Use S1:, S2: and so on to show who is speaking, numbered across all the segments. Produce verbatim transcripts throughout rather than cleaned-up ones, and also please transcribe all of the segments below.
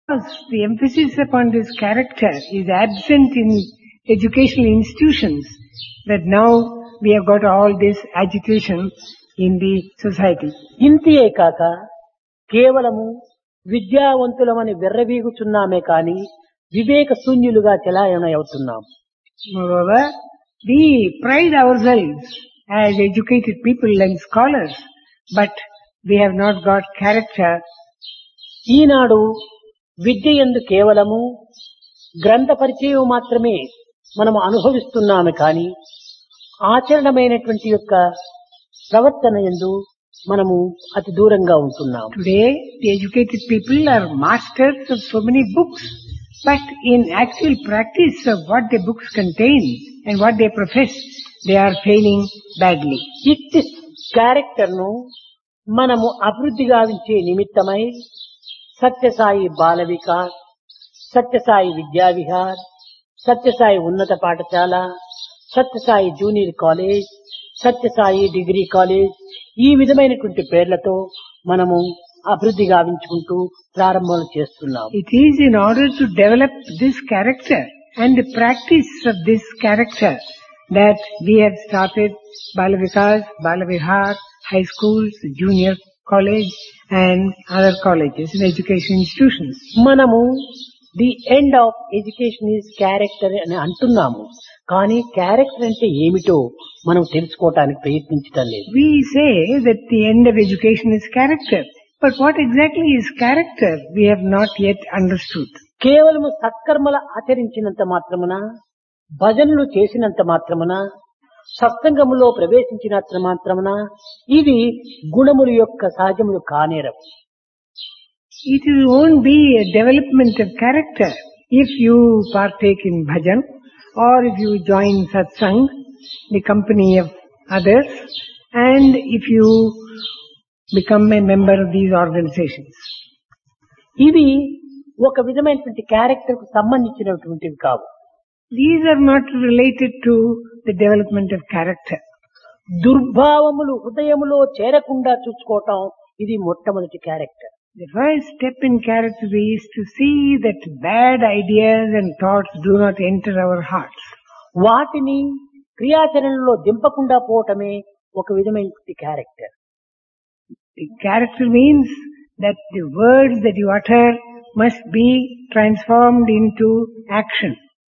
S1: The emphasis upon this character is absent in educational institutions, that now we have got all this agitation in the society.
S2: ఇంతియే కాక కేవలము విద్యావంతులమని వెర్రవీగుచున్నామే కాని వివేక శూన్యులుగా చెలాయణ అవుతున్నాం.
S1: Moreover, we pride ourselves as educated people and scholars, but we have not got character.
S2: ఈనాడు విద్య యందు కేవలము గ్రంథ పరిచయం మాత్రమే మనము అనుభవిస్తున్నాము కానీ ఆచరణమైనటువంటి యొక్క ప్రవర్తన యందు మనము అతి దూరంగా ఉంటున్నాము.
S1: Today, the educated people are masters of so many books, but in actual practice of what the books contain and what they profess, they are failing badly.
S2: ఇట్టి క్యారెక్టర్ ను మనము అభివృద్ధి గావించే నిమిత్తమై సత్యసాయి బాల వికాస్, సత్యసాయి విద్యా విహార్, సత్యసాయి ఉన్నత పాఠశాల, Sathya Sai junior college, Sathya Sai degree college ఈ విధమైనటువంటి పేర్లతో మనము అభివృద్ధి గావించుకుంటూ ప్రారంభం చేస్తున్నాం.
S1: It is in order to develop this character and the practice of this character that we have started Bala Vikas, Bala Vihar, high schools, junior college and other colleges and education institutions.
S2: మనము the end of education is character అని అంటున్నాము, కానీ character అంటే ఏమిటో మనం తెలుసుకోవటానికి ప్రయత్నించటం లేదు.
S1: We say that the end of education is character, but what exactly is character we have not yet understood.
S2: కేవలము సత్కర్మల ఆచరించినంత మాత్రమున, భజనలు చేసినంత మాత్రమున, సత్సంగములో ప్రవేశించినంత మాత్రమున ఇది గుణముల యొక్క సహజములు కానేరవు.
S1: It won't be a development of character if you partake in bhajan or if you join satsang, the company of others, and if you become a member of these organizations.
S2: ఇవి ఒక విధమైనటువంటి character కు సంబంధించినటువంటివి కావు.
S1: These are not related to the development of character.
S2: దుర్భావములు హృదయములో చేరకుండా చూసుకోవటం ఇది మొట్టమొదటి character.
S1: The first step in character is to see that bad ideas and thoughts do not enter our hearts.
S2: వాటిని క్రియాచరణలో దింపకుండా పోవటమే ఒక విధమైనటువంటి character.
S1: The character means that the words that you utter must be transformed into action.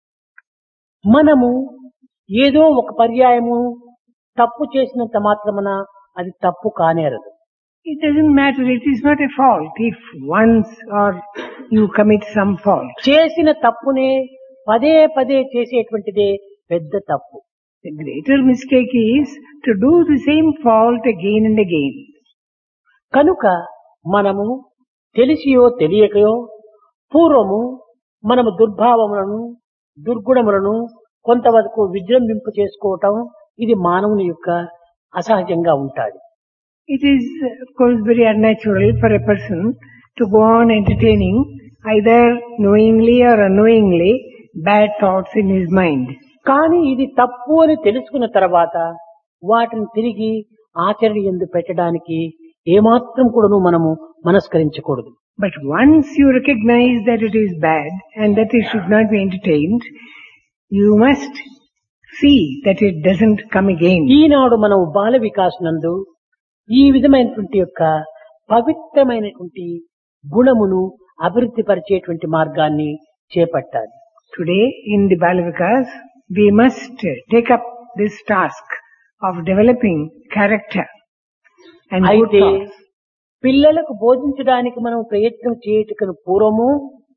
S2: మనము ఏదో ఒక పర్యాయము తప్పు చేసినంత మాత్రమున అది తప్పు కానేరదు.
S1: It doesn't matter, it is not a fault if once or you commit some fault.
S2: చేసిన తప్పునే పదే పదే చేసేటువంటిదే పెద్ద తప్పు.
S1: The greater mistake is to do the same fault again and again.
S2: కనుక మనము తెలిసియో తెలియకయో పూర్వము మనము దుర్భావములను దుర్గుణములను కొంతవరకు విజృంభింప చేసుకోవటం ఇది మానవుని యొక్క అసహజంగా ఉంటాది.
S1: It is of course very unnatural for a person to go on entertaining either knowingly or unknowingly bad thoughts in his mind.
S2: కానీ ఇది తప్పు అని తెలుసుకున్న తర్వాత వాటిని తిరిగి ఆచరణ యందు పెట్టడానికి ఏమాత్రం కూడాను మనము మనస్కరించకూడదు.
S1: But once you recognize that it is bad and that it should not be entertained, you must see that it doesn't come again.
S2: ఈనాడు మనం బాల వికాస్ నందు ఈ విధమైనటువంటి యొక్క పవిత్రమైనటువంటి గుణమును అభివృద్ధి పరిచేటువంటి మార్గాన్ని చేపట్టాలి.
S1: Today in the Bala Vikas, we must take up this task of developing character and good
S2: అయితే
S1: thoughts.
S2: పిల్లలకు బోధించడానికి మనం ప్రయత్నం చేయటకు పూర్వము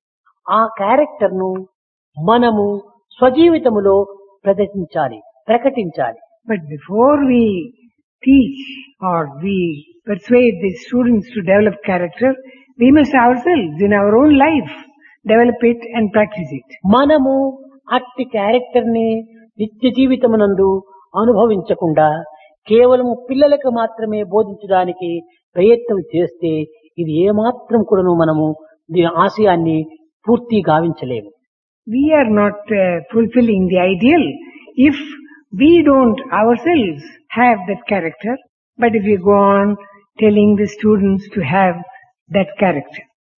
S2: ఆ క్యారెక్టర్ ను మనము స్వజీవితములో ప్రదర్శించాలి, ప్రకటించాలి.
S1: But before we teach or we persuade the students to develop character, we must ourselves in our own life develop it and practice it.
S2: మనము అట్టి క్యారెక్టర్ ని నిత్య జీవితమునందు అనుభవించకుండా కేవలము పిల్లలకు మాత్రమే బోధించడానికి ప్రయత్నం చేస్తే ఇది ఏమాత్రం కూడాను మనము దీని ఆశయాన్ని పూర్తి గావించలేము.
S1: We are not uh, fulfilling the ideal if we don't ourselves have that character, but if we go on telling the students to have that character.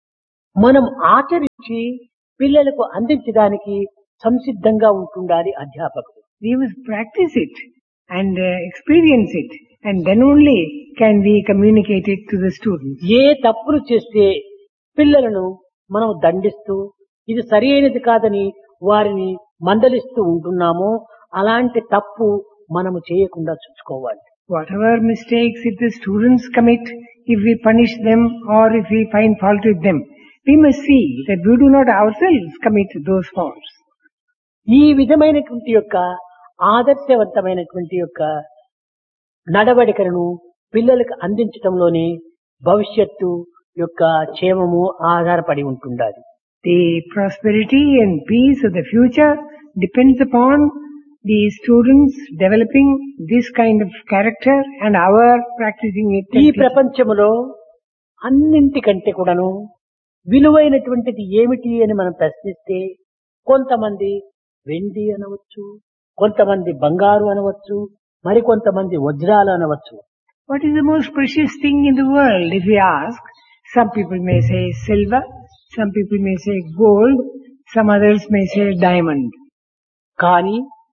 S2: మనం ఆచరించి పిల్లలకు అందించడానికి సంసిద్ధంగా ఉంటుండాలి అధ్యాపకుడు.
S1: We must practice it and uh, experience it, and then only can we communicate it to the students.
S2: ఏ తప్పులు చేస్తే పిల్లలను మనం దండిస్తూ ఇది సరి అయినది కాదని వారిని మందలిస్తూ ఉంటున్నామో అలాంటి తప్పు మనము చేయకుండా చూసుకోవాలి.
S1: Whatever mistakes if the students commit, if we punish them or if we find fault with them, we must see that we do not ourselves commit those faults.
S2: ఈ విధమైనటువంటి యొక్క ఆదర్శవంతమైనటువంటి యొక్క నడవడికలను పిల్లలకు అందించడంలోనే భవిష్యత్తు యొక్క క్షేమము ఆధారపడి ఉంటుండాలి.
S1: The prosperity and peace of the future depends upon the students developing this kind of character and our practicing it.
S2: ఈ ప్రపంచములో అన్నింటికంటే కూడాను విలువైనటువంటిది ఏమిటి అని మనం ప్రశ్నిస్తే కొంతమంది వెండి అనవచ్చు, కొంతమంది బంగారు అనవచ్చు, మరి కొంతమంది వజ్రాలు అనవచ్చు.
S1: What is the most precious thing in the world? If we ask, some people may say silver, some people may say gold, some others may say diamond.
S2: కానీ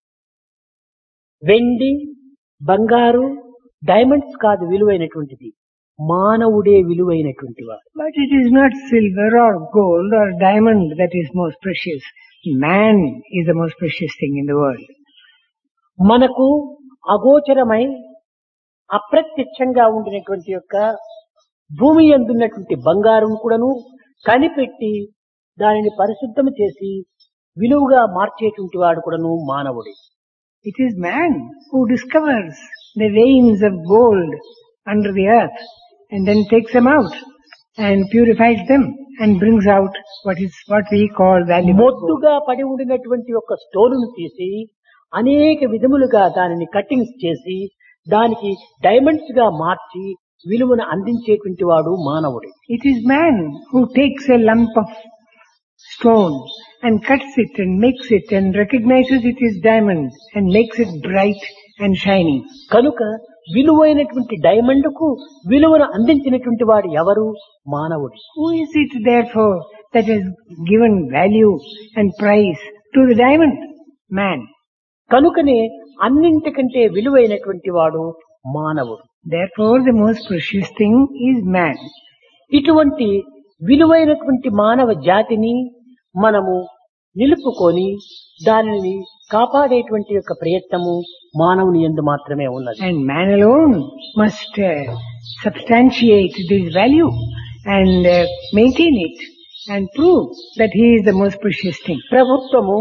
S2: వెండి, బంగారు, డైమండ్స్ కాదు విలువైనటువంటిది, మానవుడే విలువైనటువంటి వాడు.
S1: But it is not silver or gold or diamond that is most precious. Man is the most precious thing in the world.
S2: మనకు అగోచరమై అప్రత్యక్షంగా ఉండినటువంటి యొక్క భూమి యందున్నటువంటి బంగారం కూడాను కనిపెట్టి దానిని పరిశుద్ధం చేసి విలువగా మార్చేటువంటి వాడు కూడాను మానవుడే.
S1: It is man who discovers the veins of gold under the earth and then takes them out and purifies them and brings out what is what we call valuable gold.
S2: మొద్దుగా పడి ఉండినటువంటి ఒక స్టోన్ను తీసి అనేక విధములుగా దానిని కట్టింగ్స్ చేసి దానికి diamonds గా మార్చి విలువను అందించేటువంటి వాడు మానవుడే.
S1: It is man who takes a lump of stone and cuts it and makes it and recognizes it is diamond and makes it bright and shiny.
S2: కనుక విలువైనటువంటి డైమండ్ కు విలువను అందించినటువంటి వాడు ఎవరు? మానవుడు.
S1: Who is it therefore that has given value and price to the diamond? Man.
S2: కనుకనే అన్నింటికంటే విలువైనటువంటి వాడు మానవుడు.
S1: Therefore the most precious thing is man.
S2: ఇటువంటి విలువైనటువంటి మానవ జాతిని మనము నిలుపుకొని దానిని కాపాడేటువంటి యొక్క ప్రయత్నము మానవుని యందు మాత్రమే ఉన్నది.
S1: And man alone must uh, substantiate this value and uh, maintain it and prove that he is the most precious thing.
S2: ప్రభుత్వము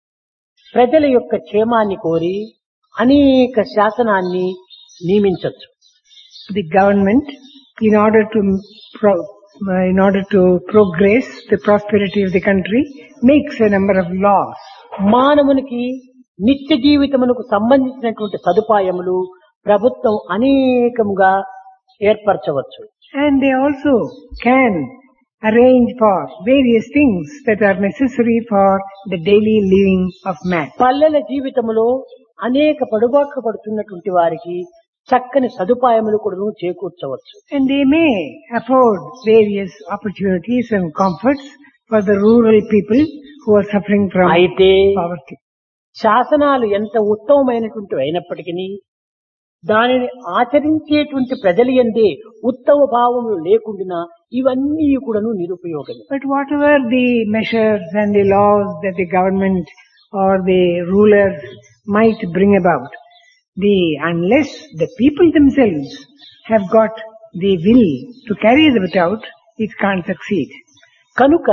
S2: ప్రజల యొక్క క్షేమాన్ని కోరి అనేక శాసనాన్ని నియమించవచ్చు.
S1: The government, in order to pro- uh, in order to progress the prosperity of the country, makes a number of laws.
S2: మానవునికి నిత్య జీవితమునకు సంబంధించినటువంటి సదుపాయములు ప్రభుత్వం అనేకముగా ఏర్పరచవచ్చు.
S1: And they also can arrange for various things that are necessary for the daily living of man.
S2: పల్లెల జీవితములో అనేక పడుబాట్లు పడుతున్నటువంటి వారికి చక్కని సదుపాయములు కూడా చేకూర్చవచ్చు.
S1: And they may afford various opportunities and comforts for the rural people who are suffering from
S2: అయితే
S1: poverty.
S2: శాసనాలు ఎంత ఉత్తమమైనటువంటి అయినప్పటికీ దానిని ఆచరించేటువంటి ప్రజల యందే ఉత్తమ భావములు లేకుండా ఇవన్నీ కూడాను నిరుపయోగమే.
S1: But whatever the measures and the laws that the government or the rulers might bring about, the unless the people themselves have got the will to carry them out, it can't succeed.
S2: కనుక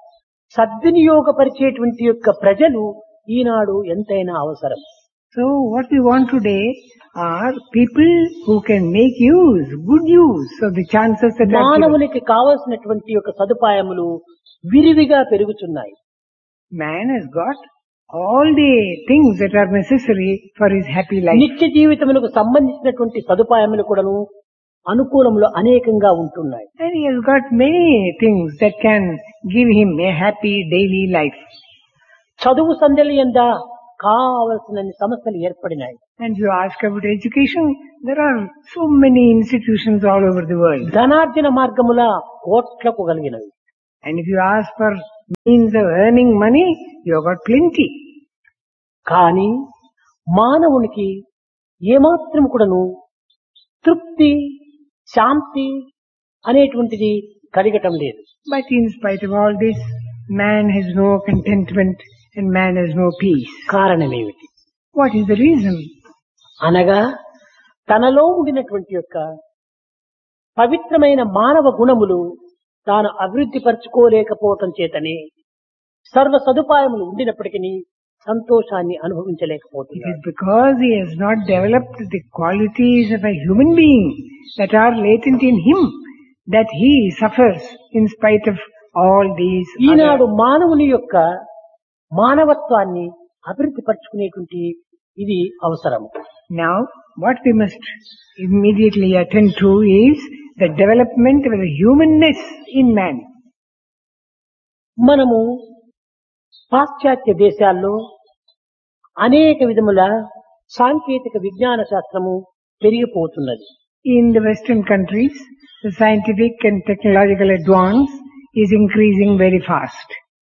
S2: సద్వినియోగపరిచేటువంటి యొక్క ప్రజలు ఈనాడు ఎంతైనా అవసరం.
S1: So what we want today are people who can make use, good use of the chances that are given.
S2: మానవునికి కావలసినటువంటి యొక్క సదుపాయములు విరివిగా పెరుగుతున్నాయి.
S1: Man has got all the things that are necessary for his happy life.
S2: నిత్య జీవితములకు సంబంధించినటువంటి సదుపాయములు కూడాను అనుకూలములు అనేకంగా ఉంటున్నాయి.
S1: And he has got many things that can give him a happy daily life.
S2: చదువు సంధ్యల యంద కావలసిన సమస్యలు ఏర్పడినాయి.
S1: And if you ask about education, there are so many institutions all over the world.
S2: ధనార్జన మార్గముల కోట్లకు కలిగినవి.
S1: And if you ask for means of earning money, you have got plenty.
S2: కానీ మానవునికి ఏమాత్రం కూడాను తృప్తి శాంతి అనేటువంటిది కలగటం లేదు.
S1: But in spite of all this, man has no contentment and man has no peace.
S2: కారణమేమిటి?
S1: What is the reason?
S2: అనగా తనలో ఉండినటువంటి యొక్క పవిత్రమైన మానవ గుణములు తాను అభివృద్ధి పరచుకోలేకపోవటం చేతనే సర్వ సదుపాయములు ఉండినప్పటికీ సంతోషాన్ని
S1: It
S2: అనుభవించలేకపోతున్నాడు.
S1: is because he has not developed the qualities of a human being that are latent in him that he suffers in spite of all these
S2: Eenadu
S1: other.
S2: మానవుని యొక్క మానవత్వాన్ని అభివృద్ధి పరచుకునేటువంటి ఇది అవసరం.
S1: Now, what we must immediately attend to is the development of the humanness in man.
S2: మనము పాశ్చాత్య దేశాల్లో అనేక విధముల సాంకేతిక విజ్ఞాన శాస్త్రము పెరిగిపోతున్నది.
S1: In the Western countries, the scientific and technological advance is increasing very fast.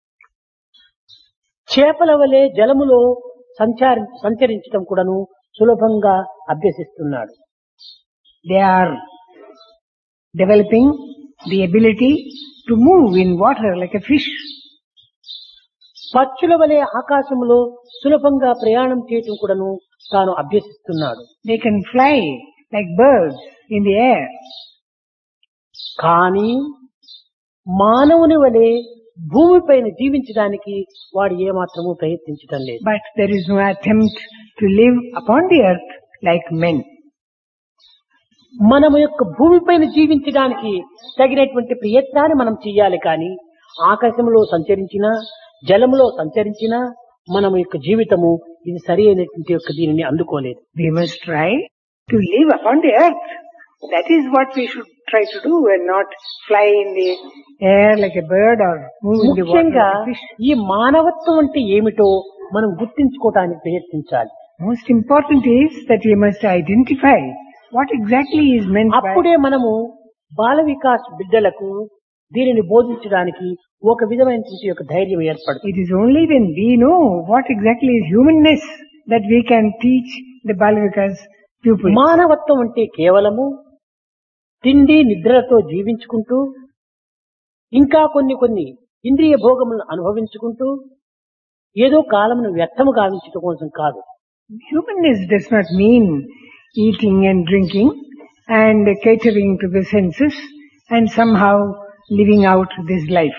S2: చేపల వలె జలములో సంచారి సంచరించడం కూడాను సులభంగా అభ్యసిస్తున్నాడు.
S1: They are developing the ability to move in water like a fish.
S2: పక్షుల వలె ఆకాశములో సులభంగా ప్రయాణం చేయటం కూడాను తాను అభ్యసిస్తున్నాడు.
S1: They can fly like birds in the air.
S2: కానీ మానవుని వలె భూమిపైన జీవించడానికి వాడు ఏమాత్రము ప్రయత్నించటం లేదు.
S1: But there is no attempt to live upon the earth like men.
S2: మనము యొక్క భూమిపైన జీవించడానికి తగినటువంటి ప్రయత్నాన్ని మనం చేయాలి. కానీ ఆకాశంలో సంచరించినా జలములో సంచరించినా మనం యొక్క జీవితము ఇది సరి అయినటువంటి యొక్క దీనిని అందుకోలేదు.
S1: We must try to live upon the earth. That is what we should try to do and not fly in the air like a bird or move in the water
S2: ముఖ్యంగా
S1: like a fish.
S2: ఈ మానవత్వం అంటే ఏమిటో మనం గుర్తించుకోవడానికి ప్రయత్నించాలి.
S1: Most important is that we must identify what exactly is meant by.
S2: అప్పుడే మనము బాల వికాస్ బిడ్డలకు దీనిని బోధించడానికి ఒక విధమైనటువంటి యొక్క ధైర్యం ఏర్పడుతుంది.
S1: It is only when we know what exactly is humanness that we can teach the Balavikas pupils.
S2: మానవత్వం అంటే కేవలము తిండి నిద్రలతో జీవించుకుంటూ ఇంకా కొన్ని కొన్ని ఇంద్రియ భోగములను అనుభవించుకుంటూ ఏదో కాలమును వ్యర్థము గావించడం కోసం కాదు.
S1: Humanness does not mean eating and drinking and catering to the senses and somehow living out this life.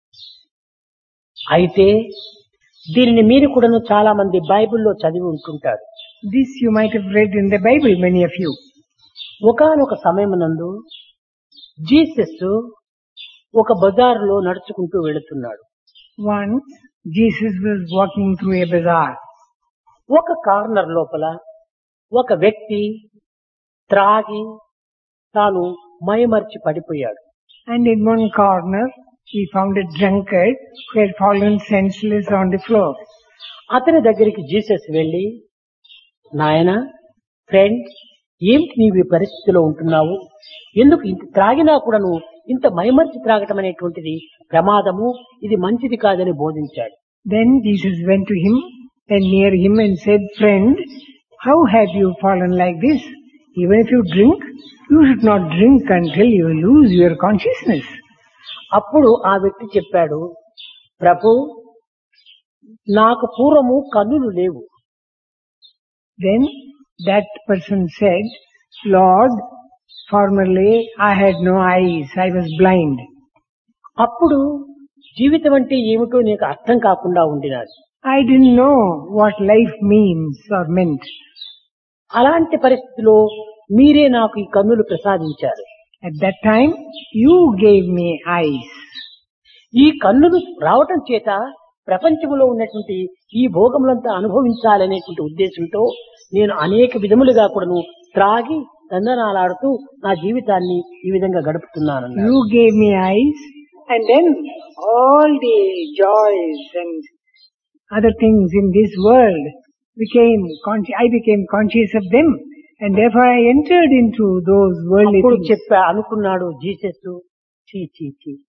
S2: అయితే దీనిని మీరు కూడాను చాలా మంది బైబిల్లో చదివి ఉంటుంటారు.
S1: This you might have read in the Bible, many of you.
S2: ఒకానొక సమయమునందు జీసస్ ఒక బజారులో నడుచుకుంటూ వెళుతున్నాడు.
S1: Once Jesus was walking through a bazaar.
S2: ఒక కార్నర్ లోపల ఒక వ్యక్తి త్రాగి తాను మైమర్చి పడిపోయాడు.
S1: And in one corner he found a drunkard who had fallen senseless on the floor.
S2: అతని దగ్గరికి జీసస్ వెళ్లి, నాయనా ఫ్రెండ్, ఏమిటి నీవు ఈ పరిస్థితిలో ఉంటున్నావు? ఎందుకు ఇంత త్రాగినా కూడాను ఇంత మైమర్చి త్రాగటం అనేటువంటిది ప్రమాదము, ఇది మంచిది కాదని బోధించాడు.
S1: Then Jesus went to him and near him and said, Friend, how have you fallen like this? Even if you drink, you should not drink until you lose your consciousness.
S2: అప్పుడు ఆ వ్యక్తి చెప్పాడు, ప్రభు, నాకు పూర్వము కన్నులు లేవు.
S1: Then that person said, Lord, formerly I had no eyes, I was blind.
S2: అప్పుడు జీవితం అంటే ఏమిటో నీకు అర్థం కాకుండా ఉండినాడు.
S1: I didn't know what life means or meant.
S2: అలాంటి పరిస్థితిలో మీరే నాకు ఈ కన్నులు ప్రసాదించారు.
S1: At that time, you gave me eyes.
S2: ఈ కన్నులు రావటం చేత ప్రపంచంలో ఉన్నటువంటి ఈ భోగములంతా అనుభవించాలనేటువంటి ఉద్దేశంతో నేను అనేక విధములుగా కూడాను త్రాగి తందనాలాడుతూ నా జీవితాన్ని ఈ విధంగా గడుపుతున్నాను.
S1: You gave me eyes, and then all the joys and other things in this world became, consci- I became conscious of them, and therefore I entered into those worldly
S2: అప్పుడు
S1: things.
S2: చెప్పా అనుకున్నాడు జీసస్, చీ చీ చీ,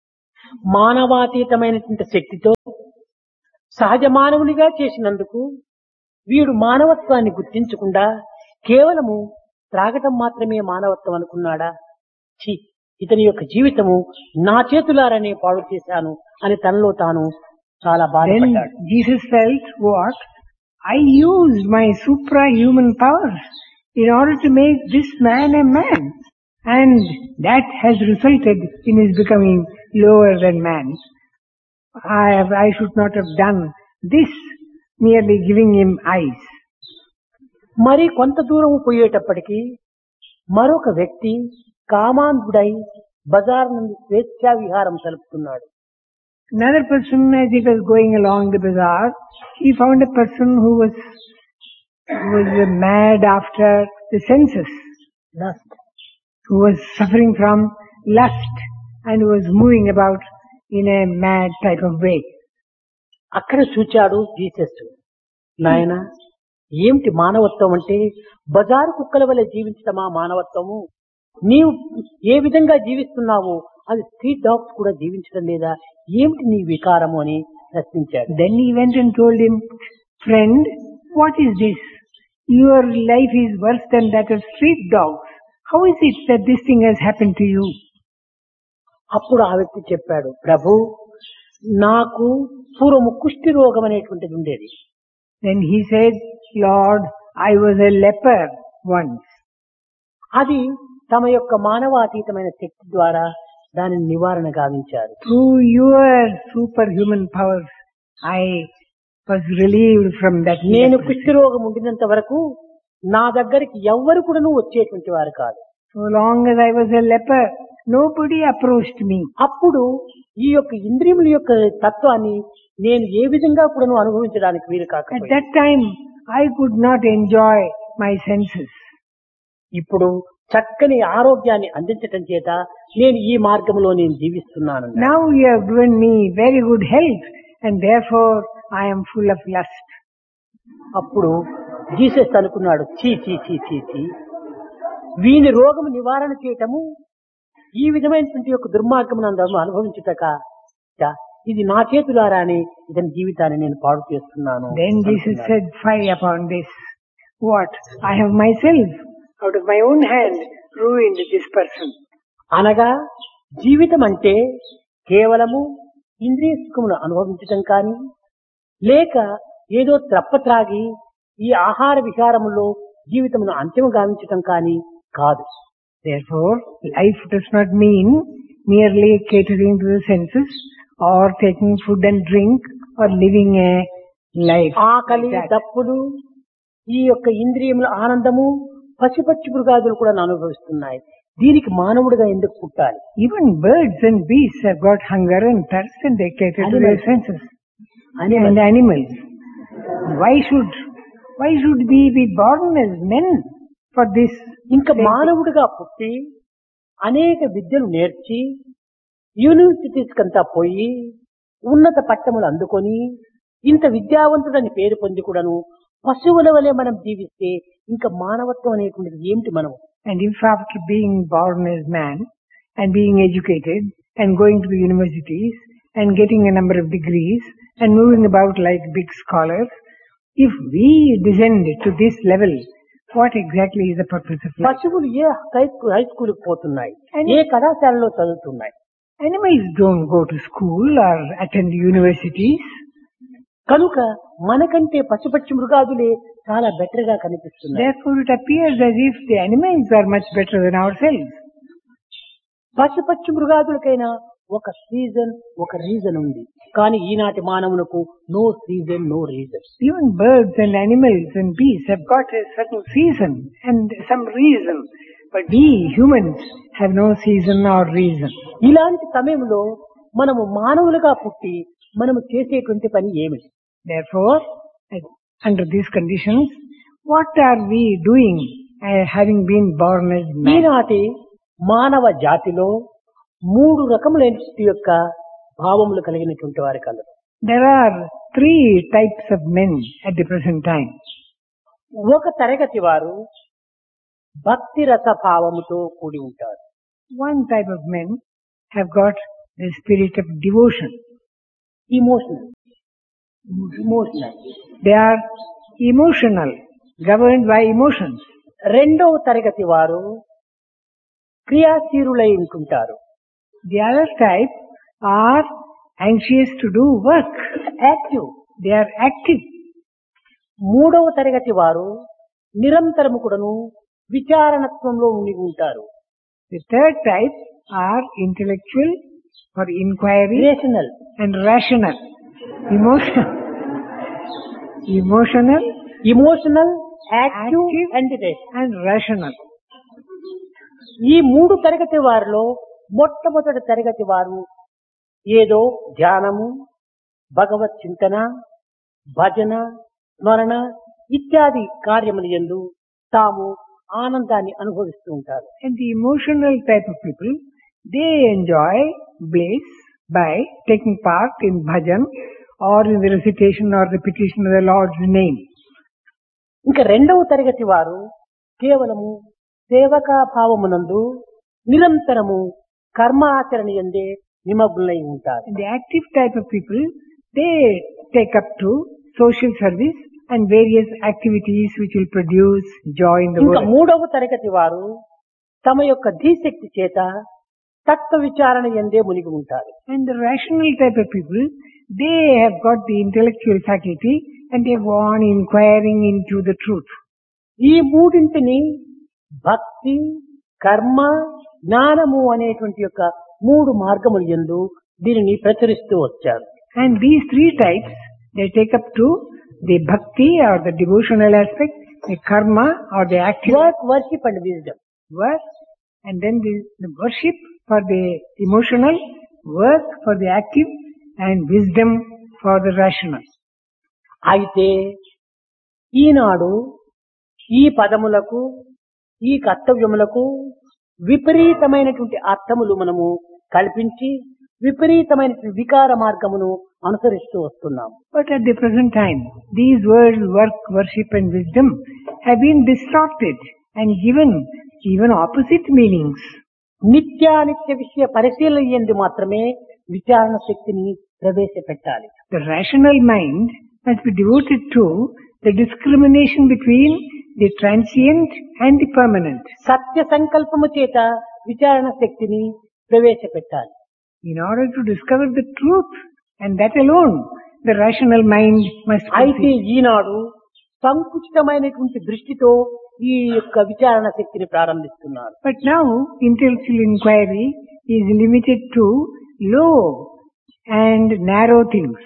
S2: మానవాతీతమైనటువంటి శక్తితో సహజ మానవునిగా చేసినందుకు వీడు మానవత్వాన్ని గుర్తించకుండా కేవలము త్రాగటం మాత్రమే మానవత్వం అనుకున్నాడా? ఛీ, ఇతని యొక్క జీవితము నా చేతులారనే పాడు చేశాను అని తనలో తాను చాలా
S1: Then
S2: బాధపడ్డాడు.
S1: Jesus felt, what? I used my suprahuman powers in order to make this man a man. And that has resulted in his becoming lower than man. I, have, I should not have done this, merely giving him eyes.
S2: మరి కొంత దూరం పోయేటప్పటికి మరొక వ్యక్తి కామాంధుడై బజార్ నుండి స్వేచ్ఛా విహారం సలుపుతున్నాడు.
S1: Another person, as he was going along the bazaar, he found a person who was, who was mad after the senses,
S2: Lust.
S1: who was suffering from lust and who was moving about in a mad type of way.
S2: అక్కడ చూచాడు Jesus. నాయన, ఏమిటి మానవత్వం అంటే? బజారు కుక్కల వలె జీవించటమా మానవత్వము? నీవు ఏ విధంగా జీవిస్తున్నావో అది స్ట్రీట్ డాగ్స్ కూడా జీవించడం లేదా? ఏమిటి నీ వికారము అని ప్రశ్నించాడు.
S1: Then he went and told him, friend, what is this? Your life is worse than that of street dogs. How is it that this thing has happened to you?
S2: అప్పుడు ఆ వ్యక్తి చెప్పాడు, ప్రభు, నాకు పూర్వము కుష్టి రోగం అనేటువంటిది ఉండేది.
S1: Then he said, Lord, I was a leper once.
S2: అది తమ యొక్క మానవాతీతమైన శక్తి ద్వారా దానిని నివారణ గావించారు.
S1: Through your superhuman powers, I was relieved from that
S2: నేను
S1: leprosy.
S2: కుష్టి రోగం ఉండినంత వరకు నా దగ్గరికి ఎవ్వరు కూడా వచ్చేటువంటి వారు కాదు.
S1: So long as I was a leper, nobody approached me.
S2: అప్పుడు ఈ యొక్క ఇంద్రియముల యొక్క తత్వాన్ని నేను ఏ విధంగా కూడా అనుభవించడానికి వీలు
S1: At
S2: కాకపోయింది.
S1: that time, I could not enjoy my senses.
S2: ఇప్పుడు చక్కని ఆరోగ్యాన్ని అందించటం చేత నేను ఈ మార్గంలో నేను జీవిస్తున్నాను.
S1: Now you have given me very good health and therefore I am full of lust.
S2: అప్పుడు జీసస్ అనుకున్నాడు, చీ చీ చీ చీ చీ వీని రోగము నివారణ చేయటము ఈ విధమైనటువంటి యొక్క దుర్మార్గమును అందరూ అనుభవించుటక చ, ఇది నా చేతులారానే ఇతని జీవితాన్ని నేను పాడు చేస్తున్నాను.
S1: Then Jesus said, fie upon this. What? I have myself, out of my own hand, ruined this person.
S2: అనగా జీవితం అంటే కేవలము ఇంద్రియ సుఖమును అనుభవించటం కానీ, లేక ఏదో త్రప్పత్రాగి ఈ ఆహార విహారములో జీవితమును అంతిమ గావించటం కానీ కాదు.
S1: Therefore, life does not mean merely catering to the senses or taking food and drink or living a life.
S2: ఆకలి,
S1: like that.
S2: దప్పులు, ఈ యొక్క ఇంద్రియముల ఆనందము పశుపక్షి మృగాదులు కూడా అనుభవిస్తున్నాయి. దీనికి మానవుడిగా ఎందుకు పుట్టాలి?
S1: Even birds and beasts have got hunger and thirst and they cater to their
S2: Animals.
S1: senses.
S2: అని
S1: And animals. Why should, why should we be born as men for this?
S2: ఇంకా మానవుడిగా పుట్టి అనేక విద్యలు నేర్చి యూనివర్సిటీస్ కంతా పోయి ఉన్నత పట్టములు అందుకొని ఇంత విద్యావంతుడని పేరు పొంది కూడాను పశువుల వలె మనం జీవిస్తే ఇంకా మానవత్వం అనేటువంటిది ఏమిటి? మనం
S1: And if after being born as man and being educated and going to the universities and getting a number of degrees and moving about like big scholars, if we descend to this level, what exactly is the purpose of life?
S2: పశువులు ఏ high స్కూల్కి పోతున్నాయి,
S1: And-
S2: ఏ కళాశాలలో చదువుతున్నాయి?
S1: Animals don't go to school or attend universities.
S2: కనుక మనకంటే పశుపక్షి మృగాదులే చాలా better గా కనిపిస్తున్నాయి.
S1: Therefore it appears as if the animals are much better than ourselves.
S2: పశుపక్షి మృగాదులకైనా ఒక సీజన్, ఒక రీజన్ ఉంది. కానీ ఈనాటి మానవులకు no season, no reason.
S1: Even birds and animals and beasts have got a certain season and some reason. But we humans have no season or reason.
S2: ఇలాంటి సమయంలో మనము మానవులుగా పుట్టి మనము చేసేటువంటి పని ఏమిటి?
S1: Therefore, at- under these conditions, what are we doing uh, having been born as man?
S2: ఈనాటి మానవ జాతిలో మూడు రకములైన యొక్క భావములు కలిగినటువంటి వారి colour.
S1: There are three types of men at the present time.
S2: ఒక తరగతి వారు భక్తి రస భావముతో కూడి ఉంటారు.
S1: One type of men have got the spirit of devotion.
S2: Emotional. Emotional.
S1: They are emotional, governed by emotions.
S2: రెండవ తరగతి వారు క్రియాశీలులై ఉంటుంటారు.
S1: The other type are anxious to do work.
S2: Active.
S1: They are active.
S2: మూడవ తరగతి వారు నిరంతరము కూడాను విచారణత్వంలో ఉండి ఉంటారు.
S1: The third type are intellectual or inquiry
S2: rational.
S1: and rational. Emotion, emotional
S2: emotional, active
S1: Active.
S2: And rational.
S1: and rational.
S2: ఈ మూడు తరగతి వారిలో మొట్టమొదటి తరగతి వారు ఏదో ధ్యానము, భగవత్ చింతన, భజన, స్మరణ ఇత్యాది కార్యములు యందు తాము ఆనందాన్ని అనుభవిస్తూ ఉంటారు.
S1: And the emotional type of people, they enjoy bliss by taking part in bhajan or in the recitation or repetition of the Lord's name.
S2: ఇంకా రెండవ తరగతి వారు కేవలము సేవకా భావమునందు నిరంతరము కర్మ ఆచరణ యందే నిమగ్నులై ఉంటారు.
S1: And the active type of people, they take up to social service and various activities which will produce joy in the
S2: ఇంకా
S1: world.
S2: మూడవ తరగతి వారు తమ యొక్క ధీశక్తి చేత తత్వ విచారణ యందే మునిగి ఉంటారు.
S1: And the rational type of people, they have got the intellectual faculty and they go on inquiring into the truth.
S2: ఈ మూడింటిని భక్తి, కర్మ, జ్ఞానము అనేటువంటి యొక్క మూడు మార్గముల యందు దీనిని ప్రచురిస్తూ వచ్చారు.
S1: And these three types, they take up to the bhakti or the devotional aspect, the karma or the active
S2: work, worship and wisdom.
S1: work, and then the, the worship for the emotional, work for the active, and wisdom for the rational.
S2: అయితే ఈనాడు ఈ పదములకు, ఈ కర్తవ్యములకు విపరీతమైనటువంటి అర్థములు మనము కల్పించి విపరీతమైన వికార మార్గమును అనుసరిస్తూ వస్తున్నాం.
S1: But at the present time, these words work, worship and wisdom have been distorted and given even opposite meanings.
S2: నిత్యానిత్య విషయ పరిశీలన యందు మాత్రమే విచారణ శక్తిని ప్రవేశపెట్టాలి.
S1: The rational mind must be devoted to the discrimination between the transient and the permanent.
S2: సత్య సంకల్పము చేత విచారణ శక్తిని ప్రవేశపెట్టాలి.
S1: In order to discover the truth, and that alone, the rational mind must
S2: అయితే
S1: proceed.
S2: ఈనాడు సంకుచితమైనటువంటి దృష్టితో ఈ యొక్క విచారణ శక్తిని ప్రారంభిస్తున్నారు.
S1: But now, intellectual inquiry is limited to low and narrow things.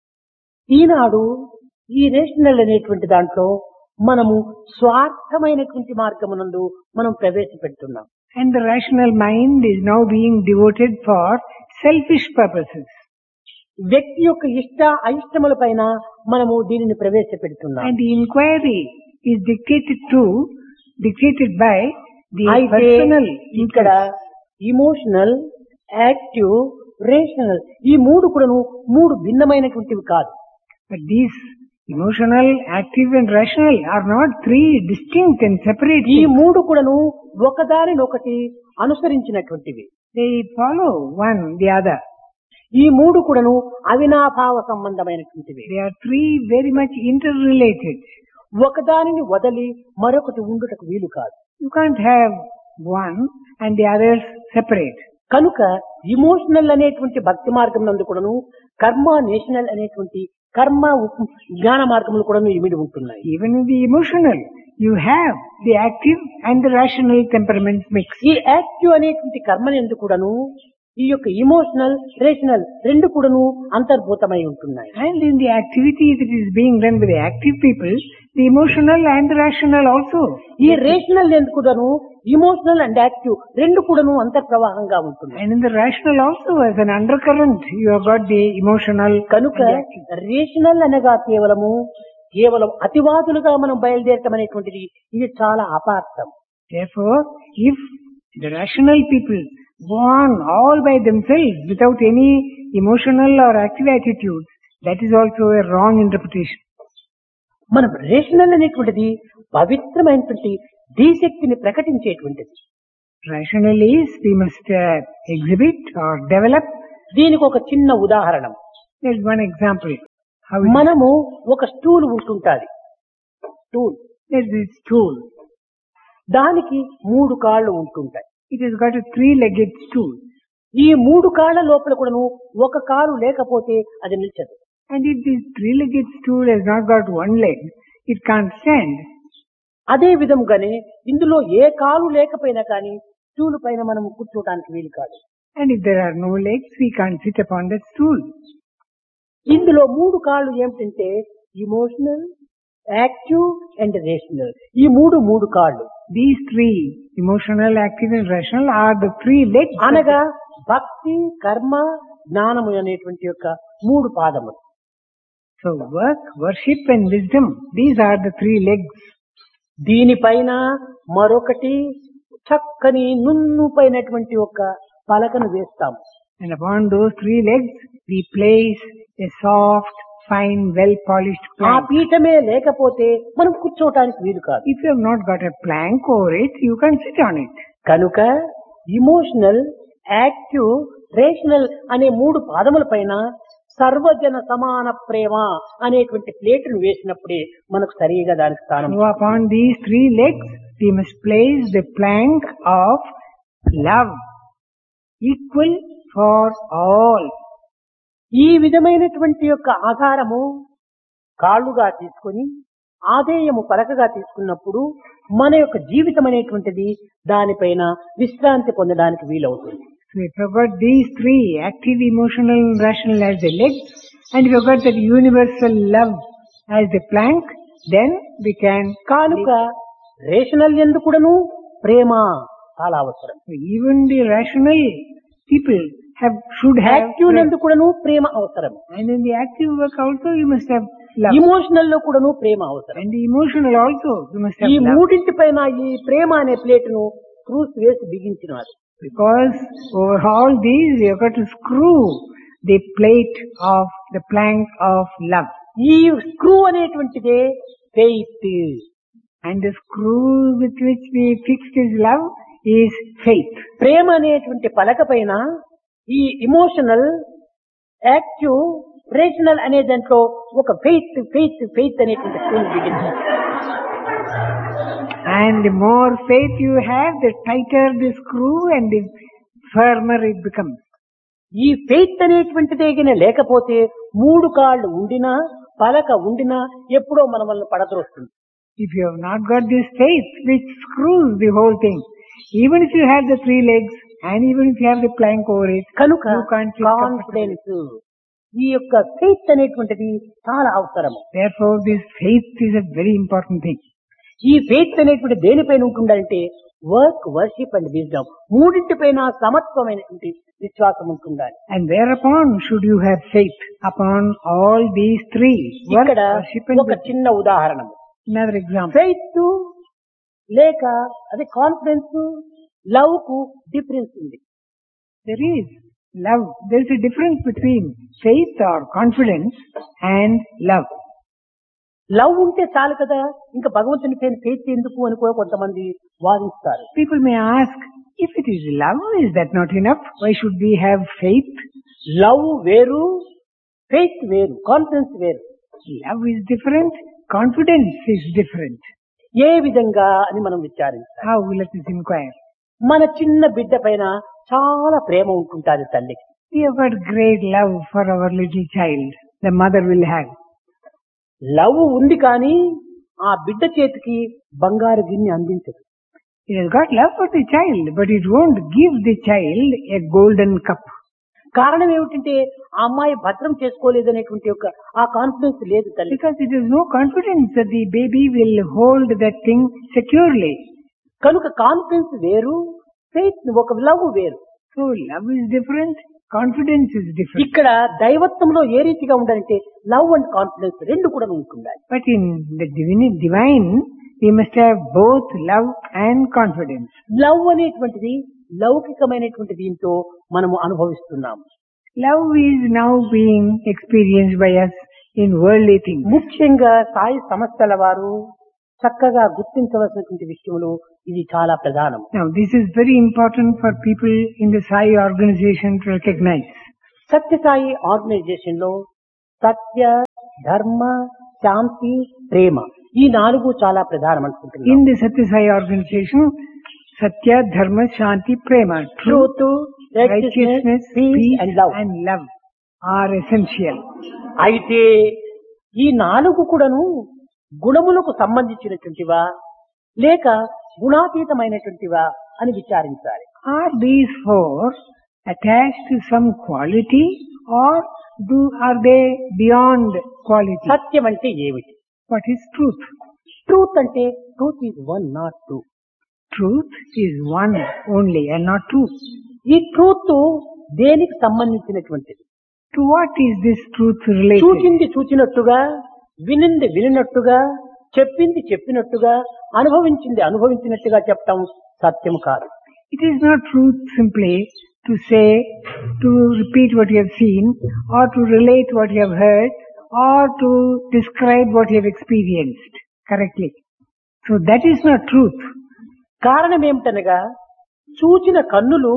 S2: ఈనాడు ఈ రేషనల్ అనేటువంటి దాంట్లో మనము స్వార్థమైనటువంటి మార్గమునందు మనం ప్రవేశపెడుతున్నాం.
S1: And the rational mind is now being devoted for selfish purposes.
S2: వ్యక్తి యొక్క ఇష్ట అయిష్టముల పైన మనము దీనిని ప్రవేశపెడుతున్నాం.
S1: And the inquiry is dictated to, dictated by the
S2: అయితే
S1: personal
S2: ఇక్కడ
S1: interest.
S2: ఇమోషనల్, యాక్టివ్, రేషనల్ ఈ మూడు కూడాను మూడు భిన్నమైనటువంటివి కాదు.
S1: But these emotional, active and rational are not three distinct and separate
S2: ఈ
S1: things.
S2: మూడు కూడాను ఒకదానినొకటి అనుసరించినటువంటివి.
S1: They follow one the other.
S2: ఈ మూడు కూడాను అవినాభావ సంబంధమైనటువంటివి.
S1: They are three very much interrelated.
S2: ఒకదానిని వదలి మరొకటి ఉండుటకు వీలు కాదు.
S1: You can't have one and the others separate.
S2: కనుక ఇమోషనల్ అనేటువంటి భక్తి మార్గం నందు కూడాను, కర్మ నేషనల్ అనేటువంటి కర్మ ఉప్- జ్ఞాన మార్గములు కూడాను ఇమిడి ఉంటున్నాయి.
S1: Even in the emotional, you have the active and the rational temperaments mixed.
S2: ఈ యాక్టివ్ అనేటువంటి కర్మని ఎందుకు కూడాను ఈ యొక్క ఇమోషనల్, రేషనల్ రెండు కూడాను అంతర్భూతమై ఉంటున్నాయి.
S1: And in the activity that is being done by the active people, the emotional and the rational also.
S2: ఈ రేషనల్ ఎందుకు కూడాను ఇమోషనల్ అండ్ యాక్టివ్ రెండు కూడాను అంతర్ప్రవాహంగా ఉంటున్నాయి.
S1: And in the rational also, as an undercurrent, you have got the emotional
S2: కనుక
S1: and the active.
S2: Rational అనగా కేవలము కేవలం అతివాదులుగా మనం బయలుదేరటం అనేటువంటిది ఇది చాలా అపార్థం.
S1: Therefore, if the rational people go on all by themselves without any emotional or active attitudes, that is also a wrong interpretation.
S2: మనం రేషనల్ అనేటువంటిది పవిత్రమైనటువంటి ధీశక్తిని ప్రకటించేటువంటిది.
S1: Rational is we must uh, exhibit or develop
S2: దీనికి ఒక చిన్న ఉదాహరణ.
S1: There's one example. How it is.
S2: మనము ఒక stool ఉంటుంటాది. Stool.
S1: There's this stool.
S2: దానికి మూడు కాళ్ళు ఉంటుంటాయి.
S1: It has got a three-legged stool.
S2: ఈ మూడు కాళ్ళ లోపల కూడాను ఒక కాలు లేకపోతే అది నిల్చదు.
S1: And if this three-legged stool has not got one leg, it can't stand.
S2: అదే విధంగానే ఇందులో ఏ కాలు లేకపోయినా కానీ స్టూల్ పైన మనం కూర్చోటానికి వీలు కాదు.
S1: And if there are no legs, we can't sit upon that stool.
S2: ఇందులో మూడు కాళ్ళు ఏమిటంటే ఇమోషనల్, యాక్టివ్ అండ్ రేషనల్. ఈ మూడు మూడు కాళ్ళు.
S1: These three, emotional, active and rational, are the three legs.
S2: అనగా భక్తి, కర్మ, జ్ఞానము అనేటువంటి యొక్క మూడు పాదములు.
S1: So work, worship and wisdom, these are the three legs.
S2: దీనిపైన మరొకటి చక్కని నున్నుపైనటువంటి ఒక పలకను వేస్తాము.
S1: And upon those three legs, we place a soft, fine, well-polished
S2: ఆ
S1: plank.
S2: పీఠమే లేకపోతే మనం కూర్చోవటానికి వీలు కాదు.
S1: If you have not got a plank over it, you can sit on it.
S2: కనుక ఇమోషనల్, యాక్టివ్, రేషనల్ అనే మూడు పాదముల పైన సర్వజన సమాన ప్రేమ అనేటువంటి ప్లేటును వేసినప్పుడే మనకు సరిగా దానికి స్థానం.
S1: So upon these three legs, we must place the plank of love, equal for all.
S2: ఈ విధమైనటువంటి యొక్క ఆధారము కాళ్ళుగా తీసుకొని ఆదేయము పలకగా తీసుకున్నప్పుడు మన యొక్క జీవితం అనేటువంటిది దానిపైన విశ్రాంతి పొందడానికి వీలవుతుంది.
S1: So if you've got these three, active, emotional and rational as the legs, and if you've got that universal love as the plank, then we can...
S2: కానుక రేషనల్ ఎందుకుడను ప్రేమ చాలా అవసరం.
S1: So even the rational people have should have...
S2: active ఎందుకుడను ప్రేమ అవసరం.
S1: And in the active work also you must have love.
S2: Emotional లో కూడాను ప్రేమ అవసరం.
S1: And the emotional also you must have
S2: ఈ
S1: love.
S2: మూడింటి పైన ఈ ప్రేమ అనే ప్లేటును స్క్రూస్ వేసి బిగించినారు.
S1: Because over all these you have got to screw the plate of the plank of love.
S2: ఈ screw అనేటువంటిదే faith.
S1: And the screw with which we fixed his love is faith.
S2: ప్రేమ అనేటువంటి పలక పైన ఈ ఇమోషనల్, యాక్టివ్, రేషనల్ అనే దాంట్లో ఒక faith faith faith అనేటువంటి screw బిగించారు.
S1: And the more faith you have, the tighter the screw and the firmer it becomes.
S2: ఈ faith అనేటువంటిదే గిన లేకపోతే మూడు కాళ్ళు ఉండినా పలక ఉండినా ఎప్పుడో మన వల్ల పడద్రోస్తుంది.
S1: If you have not got this faith which screws the whole thing, even if you have the three legs and even if you have the plank over it,
S2: కనుక
S1: you can't sit comfortably.
S2: Confidence, ఈ యొక్క faith అనేటువంటిది చాలా అవసరము.
S1: Therefore, this faith is a very important thing.
S2: ఈ faith అనేటువంటి దేనిపైన ఉంటుందంటే వర్క్, వర్షిప్ అండ్ విజ్డమ్ మూడింటిపైన సమత్వమైనటువంటి విశ్వాసం ఉంటుండాలి.
S1: And whereupon should you have faith? Upon all these three. Work,
S2: ఇక్కడ
S1: worship and
S2: ఒక
S1: wisdom.
S2: చిన్న ఉదాహరణ.
S1: Another example.
S2: ఫెయిత్ లేక అదే కాన్ఫిడెన్స్, లవ్ కు డిఫరెన్స్ ఉంది.
S1: There is love. There is a difference between faith or confidence and love.
S2: Love ఉంటే చాలు కదా, ఇంకా భగవంతుని పైన ఫెయిత్ ఎందుకు అని కూడా కొంతమంది వాదిస్తారు.
S1: People may ask, if it is love, is that not enough? Why should we have faith?
S2: Love వేరు, ఫెయిత్ వేరు, కాన్ఫిడెన్స్ వేరు.
S1: Love is different, confidence is different.
S2: ఏ విధంగా అని మనం విచారించాలి.
S1: How? Let us inquire.
S2: మన చిన్న బిడ్డ పైన చాలా ప్రేమ ఉంటుంటాది తల్లికి.
S1: We have got great love for our little child. The mother will have.
S2: Love ఉంది కానీ ఆ బిడ్డ చేతికి బంగారు గిన్నె అందించదు.
S1: It has got love for the child, but it won't give the child a golden cup.
S2: కారణం ఏమిటంటే ఆ అమ్మాయి భద్రం చేసుకోలేదనేటువంటి ఒక ఆ కాన్ఫిడెన్స్ లేదు తల్లి.
S1: Because it has no confidence that the baby will hold that thing securely.
S2: కనుక కాన్ఫిడెన్స్ వేరు, ఫెయిత్ ఒక లవ్ వేరు.
S1: So love is different, confidence is different.
S2: ఇక్కడ దైవత్వంలో ఏ రీతిగా ఉండాలంటే లవ్ అండ్ కాన్ఫిడెన్స్ రెండు కూడా ఉంటుండాలి.
S1: But in the divine, divine, we must have both love and confidence.
S2: Love అనేటువంటిది లౌకికమైనటువంటి దీంతో మనము అనుభవిస్తున్నాము.
S1: Love is now being experienced by us in worldly things.
S2: ముఖ్యంగా సాయి సంస్థల వారు చక్కగా గుర్తించవలసినటువంటి విషయంలో ఇది చాలా ప్రధానం.
S1: Now this is very important for people in the Sai organization to recognize.
S2: Sathya Sai organisation లో సత్య, ధర్మ, శాంతి, ప్రేమ ఈ నాలుగు చాలా ప్రధానం అనుకుంటున్నాను.
S1: In the Satya Sai organization, Satya, Dharma, Shanti, Prema, truth,
S2: truth,
S1: righteousness, peace
S2: and love.
S1: and love are essential.
S2: అయితే ఈ నాలుగు కూడాను గుణములకు సంబంధించినటువంటివా లేక గుణాతీతమైనటువంటివా అని విచారించాలి.
S1: Are these four attached to some quality or do are they beyond quality?
S2: సత్యం అంటే ఏమిటి?
S1: What is truth?
S2: Truth అంటే truth is one not two.
S1: Truth is one only and not two.
S2: ఈ ట్రూత్ దేనికి సంబంధించినటువంటిది?
S1: To what is this truth related?
S2: చూచింది చూచినట్టుగా, వినింది వినినట్టుగా, చెప్పింది చెప్పినట్టుగా, అనుభవించింది అనుభవించినట్టుగా చెప్పటం సత్యం కాదు.
S1: It is not truth simply to say, to repeat what you have seen, or to relate what you have heard, or to describe what you have experienced correctly. So that is not truth.
S2: కారణం ఏమిటనగా చూచిన కన్నులు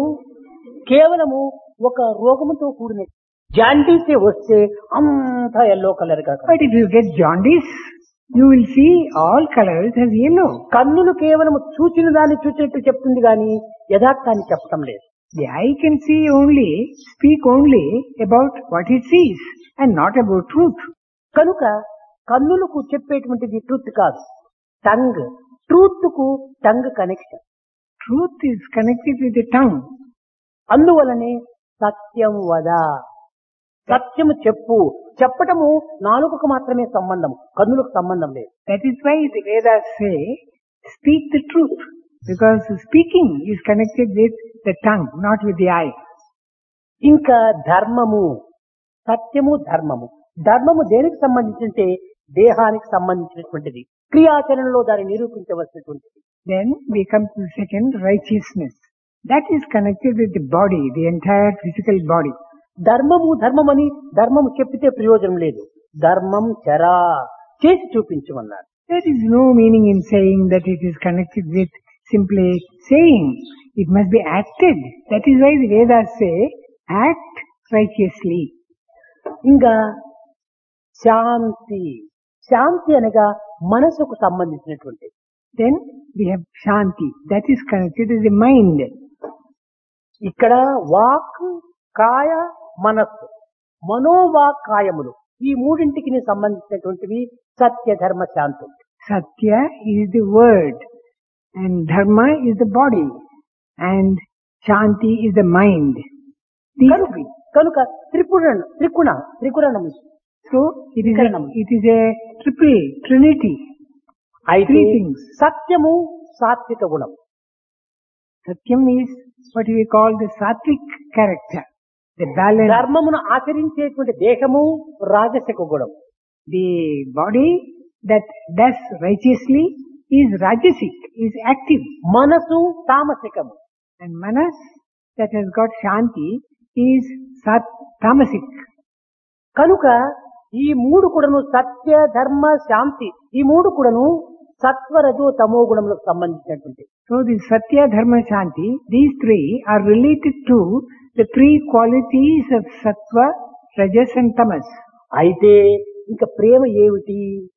S2: కేవలము ఒక రోగముతో కూడిన జాండీసే వస్తే అంతా yellow colour గా కనబడుతుంది.
S1: But if you get jaundice, you will see all colors as yellow.
S2: కన్నులు కేవలం చూచిన దాన్ని చూసినట్టు చెప్తుంది గాని యథార్థాన్ని చెప్పటం లేదు.
S1: The eye can see only, speak only about what it sees and not about truth.
S2: కనుక కన్నులకు చెప్పేటువంటిది ట్రూత్ కాదు, టంగ్. ట్రూత్ కు tongue connection.
S1: Truth is connected with the tongue.
S2: అందువలనే సత్యం వద, సత్యము చెప్పు. చెప్పటము నాలుగుకు మాత్రమే సంబంధం, కన్నులకు సంబంధం లేదు.
S1: That is why the Vedas say, speak the truth. Because speaking is connected with the tongue, not with the eye.
S2: ఇంకా ధర్మము, సత్యము ధర్మము. ధర్మము దేనికి సంబంధించింటే దేహానికి సంబంధించినటువంటిది, క్రియాచరణలో దాన్ని నిరూపించవలసినటువంటిది.
S1: Then we come to the second, righteousness. That is connected with the body, the entire physical body.
S2: ధర్మము ధర్మమని ధర్మము చెప్పితే ప్రయోజనం లేదు. ధర్మం చరా, చేసి చూపించమన్నారు.
S1: There is no meaning in saying that it is connected with simply saying. It must be acted. That is why the Vedas say, act righteously.
S2: ఇంకా శాంతి, శాంతి అనగా మనసుకు సంబంధించినటువంటిది.
S1: Then we have Shanti. That is connected with the mind.
S2: ఇక్కడ walk, కాయ, మనస్సు, మనోవాక్ కాయములు ఈ మూడింటికి సంబంధించినటువంటివి సత్య, ధర్మ, శాంతి.
S1: Satya is the word and Dharma is the body and Shanti is the mind. These
S2: కనుక కనుక Tripurana త్రిగుణ త్రిగుణం.
S1: So it is a, it is a triple trinity.
S2: అయితే
S1: Three things.
S2: సత్యము సాత్విక గుణం.
S1: Satyam is what we call the sattvic character, the balance.
S2: ధర్మమును ఆచరించేటువంటి దేహము రాజసిక గుణం.
S1: The body that does righteously is rajasic, is active.
S2: మనసు తామసికము.
S1: And manas that has got Shanti is sat tamasic.
S2: కనుక ఈ మూడు కూడాను సత్య, ధర్మ, శాంతి ఈ మూడు కూడాను సత్వరజో తమో గుణములకు సంబంధించినటువంటి.
S1: So the Satya, Dharma, Shanti, these three are related to the three qualities of Sattva, Rajas and Tamas.
S2: అయితే ఇంకా ప్రేమ ఏమిటి?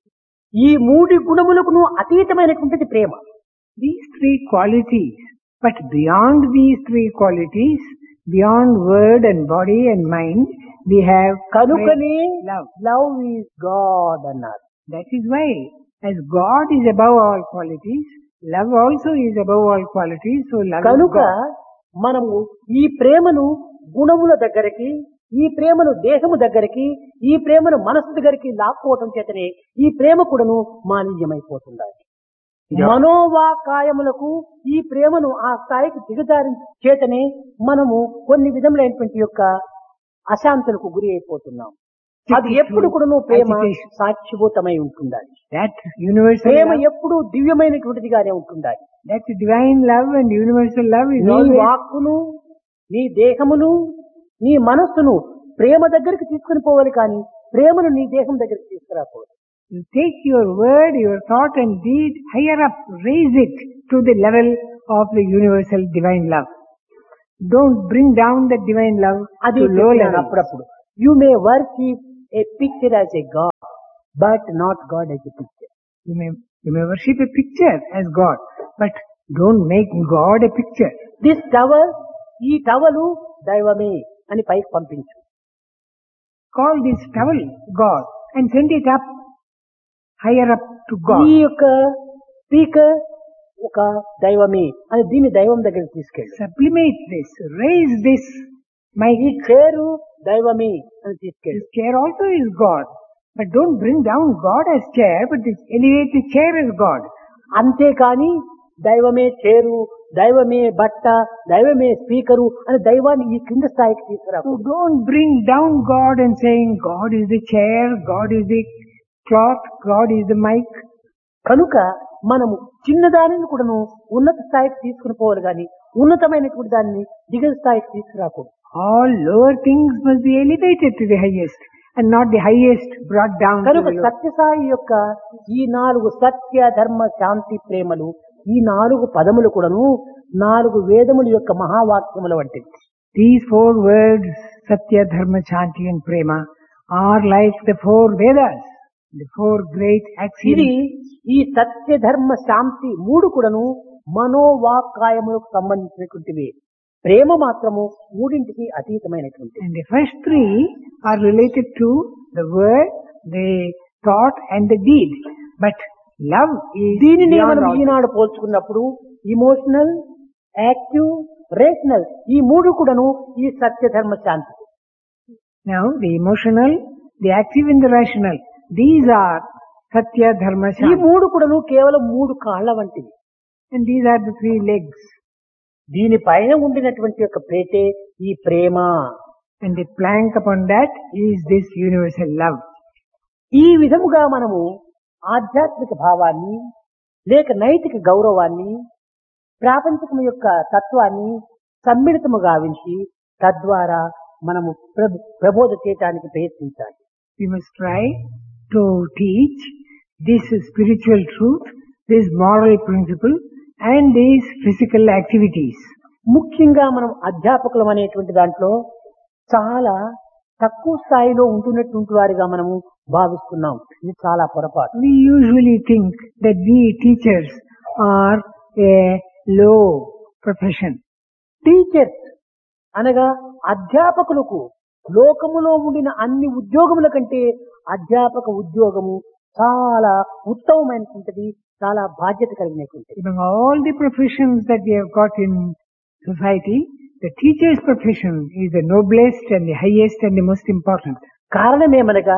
S2: ఈ మూడు గుణములకును అతీతమైనటువంటిది ప్రేమ.
S1: These three qualities, but beyond these three qualities, beyond word and body and mind, we have
S2: కనుకనే
S1: love.
S2: Love is God అన్నారు.
S1: That is why, as God is above all qualities, love also is above all qualities, so love is
S2: కనుక
S1: God.
S2: మనము ఈ ప్రేమను గుణముల దగ్గరికి, ఈ ప్రేమను దేహము దగ్గరికి, ఈ ప్రేమను మనసు దగ్గరికి లాక్కోవటం చేతనే ఈ ప్రేమ కూడాను మాలిన్యమైపోతుండాలి.
S1: Yeah.
S2: మనోవాకాయములకు ఈ ప్రేమను ఆ స్థాయికి దిగజారి చేతనే మనము కొన్ని విధములైనటువంటి యొక్క అశాంతులకు గురి అయిపోతున్నాం. అది ఎప్పుడు కూడాను ప్రేమ
S1: Agitation.
S2: సాక్షిభూతమై ఉంటుండాలి.
S1: That universal
S2: ప్రేమ
S1: love,
S2: ఎప్పుడు దివ్యమైనటువంటిదిగానే ఉంటుండాలి.
S1: that divine love and universal love is
S2: నీ
S1: always
S2: వాక్కును, నీ దేహమును, నీ మనస్సును ప్రేమ దగ్గరికి తీసుకుని పోవాలి, కానీ ప్రేమను నీ దేహం దగ్గరికి తీసుకురాకూడదు.
S1: you take your word, your thought and deed higher up, raise it to the level of the universal divine love. Don't bring down the divine love
S2: అది
S1: to low
S2: చెప్పినాను
S1: level.
S2: అప్పుడప్పుడు. You may worship A picture as a God but not God as a picture.
S1: You may, you may worship a picture as God, but don't make God a picture.
S2: This towel, ఈ towel దైవమే అని పైకి పంపించు.
S1: Call this towel God and send it up, higher up to
S2: ఈ
S1: God.
S2: యొక్క speaker ఒక దైవమే అని దీన్ని దైవం దగ్గరికి తీసుకెళ్ళు.
S1: Sublimate this, raise this. My
S2: ఈ చేరు దైవమే అని తీసుకెళ్ళు.
S1: this chair also is God. But don't bring down God as chair, but elevate the chair as God.
S2: అంతేకాని దైవమే చేరు, దైవమే బట్ట, దైవమే స్పీకరు అని దైవాన్ని ఈ కింద స్థాయికి తీసుకురా.
S1: So don't bring down God and saying God is the chair, God is the cloth, God is the mic.
S2: కనుక మనము చిన్నదానిని కూడాను ఉన్నత స్థాయికి తీసుకుని పోవాలి కానీ ఉన్నతమైనటువంటి దాన్ని దిగువ స్థాయికి తీసుకురాకూడదు.
S1: All lower things must be elevated to the highest and not the highest brought down to
S2: కనుక
S1: the lower.
S2: సత్యసాయి యొక్క ఈ నాలుగు సత్య ధర్మ శాంతి ప్రేమలు, ఈ నాలుగు పదములు కూడాను నాలుగు వేదముల యొక్క మహావాక్యముల వంటివి.
S1: These four words, Satya, Dharma, Shanti and Prema, are like the four Vedas, the four great
S2: ఇది
S1: axioms.
S2: ఈ సత్య ధర్మ శాంతి మూడు కూడాను మనోవాక్కాయములకు సంబంధించినటువంటివి. ప్రేమ మాత్రము మూడింటికి అతీతమైనటువంటి.
S1: And the first three are related to the word, the thought and the deed. But love is
S2: దీనిని
S1: beyond
S2: మనం
S1: all.
S2: ఈనాడు పోల్చుకున్నప్పుడు ఇమోషనల్, యాక్టివ్, రేషనల్ ఈ మూడు కూడాను ఈ సత్య ధర్మ శాంతి.
S1: Now the emotional, the active and the rational, these are Satya, Dharma,
S2: ఈ
S1: Shanti.
S2: మూడు కూడాను కేవలం మూడు కాళ్ల వంటివి.
S1: And these are the three legs.
S2: దీనిపైన ఉండినటువంటి యొక్క ప్రేతే ఈ ప్రేమ.
S1: And the plank upon that is this universal love.
S2: ఈ విధముగా మనము ఆధ్యాత్మిక భావాన్ని లేక నైతిక గౌరవాన్ని ప్రాపంచికం యొక్క తత్వాన్ని సమ్మిళితము గావించి తద్వారా మనము ప్రభ ప్రబోధ చేయటానికి ప్రయత్నించాలి.
S1: We must try to teach this spiritual truth, this moral principle and these physical activities.
S2: ముఖ్యంగా మనం అధ్యాపకులం అనేటువంటి దాంట్లో చాలా తక్కువ స్థాయిలో ఉంటున్నటువంటి వారిగా మనము భావిస్తున్నాం. ఇది చాలా పొరపాటు.
S1: We usually think that we teachers are a low profession.
S2: Teachers అనగా అధ్యాపకులకు లోకములో ఉండిన అన్ని ఉద్యోగముల కంటే అధ్యాపక ఉద్యోగము చాలా ఉత్తమమైనటువంటిది, చాలా బాధ్యత కలిగినటువంటిది.
S1: Among all the professions that we have got in society, the teacher's profession is the noblest and the highest and the most important.
S2: కారణమేమనగా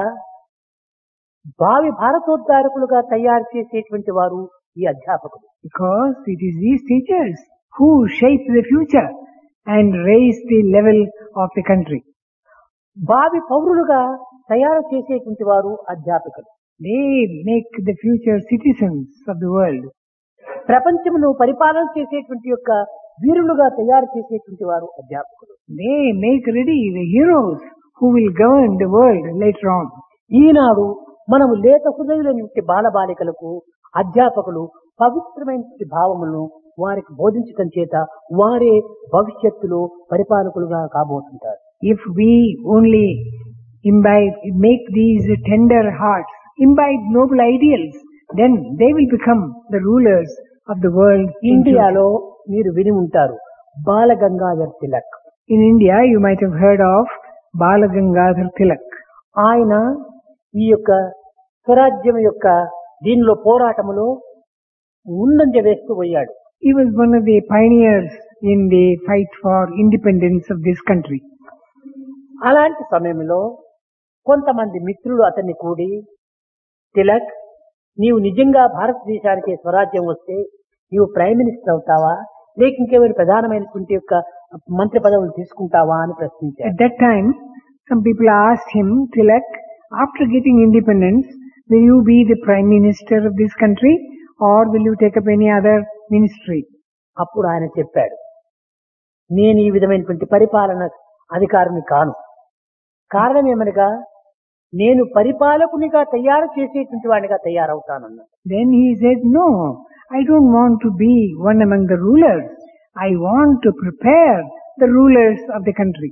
S2: భావి భారతోద్ధారకులుగా తయారు చేసేటువంటి వారు ఈ అధ్యాపకులు.
S1: Because it is these teachers who shape the future and raise the level of the country.
S2: భావి పౌరులుగా తయారు చేసేటువంటి వారు అధ్యాపకులు.
S1: They make the future citizens of the world.
S2: ప్రపంచమును పరిపాలన చేసేటువంటి యొక్క వీరులుగా తయారు చేసేటువంటి వారు అధ్యాపకులు.
S1: They make ready the heroes who will govern the world later on.
S2: ఈనాడు మనము లేత హృదయులైన బాలబాలికలకు అధ్యాపకులు పవిత్రమైన భావములను వారికి బోధించడం చేత వారే భవిష్యత్తులో పరిపాలకులుగా కాబోతుంటారు.
S1: If we only imbibe, make these tender hearts, imbibe noble ideals, then they will become the rulers of the world. in
S2: ఇండియాలో మీరు విని ఉంటారు బాల Gangadhar Tilak.
S1: future. In India, you might have heard of Bala Gangadhar Tilak.
S2: ఆయన ఈ యొక్క స్వరాజ్యం యొక్క దీనిలో పోరాటములో ముందంజ వేస్తూ పోయాడు.
S1: He was one of the pioneers in the fight for independence of this country.
S2: అలాంటి సమయంలో కొంతమంది మిత్రులు అతన్ని కూడి, తిలక్, నీవు నిజంగా భారతదేశానికి స్వరాజ్యం వస్తే నీవు ప్రైమ్ మినిస్టర్ అవుతావా లేక ఇంకేమైనా ప్రధానమైనటువంటి యొక్క మంత్రి పదవులు తీసుకుంటావా అని ప్రశ్నించారు.
S1: At that time, some people asked him, Tilak, after getting independence, will you be the prime minister of this country or will you take up any other ministry?
S2: అప్పుడు ఆయన చెప్పాడు, నేను ఈ విధమైనటువంటి పరిపాలన అధికారిని కాను. కారణం ఏమనగా నేను పరిపాలకునిగా తయారు చేసేటువంటి వాడిగా తయారవుతానన్నాడు.
S1: Then he said, no, I don't want to be one among the rulers. I want to prepare the rulers of the country.